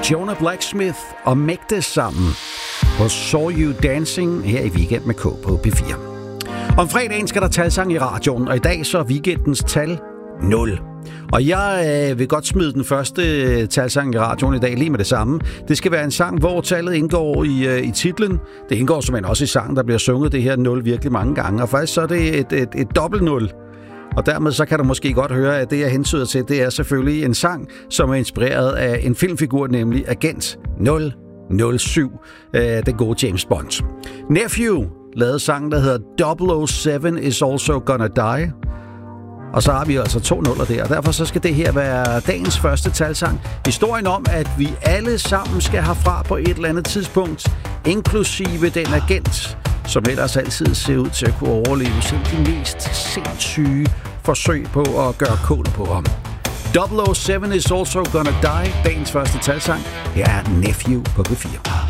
Jonah Blacksmith og Mægte sammen på Saw You Dancing her i Weekend med K på P4. Om fredagen skal der talsang i radioen, og i dag så er weekendens tal 0. Og jeg vil godt smide den første talsang i radioen i dag lige med det samme. Det skal være en sang, hvor tallet indgår i titlen. Det indgår simpelthen også i sangen, der bliver sunget det her 0 virkelig mange gange. Og faktisk så er det et dobbelt 0. Og dermed så kan du måske godt høre, at det jeg hensyder til, det er selvfølgelig en sang, som er inspireret af en filmfigur, nemlig Agent 007, den gode James Bond. Nephew lavede sangen, der hedder 007 is also gonna die. Og så har vi altså 2 nuller der, og derfor så skal det her være dagens første talsang. Historien om, at vi alle sammen skal herfra på et eller andet tidspunkt, inklusive den agent, som ellers altid ser ud til at kunne overleve selv de mest sindssyge forsøg på at gøre kål på ham. 007 is also gonna die, dagens første talsang. Her er Nephew på P4.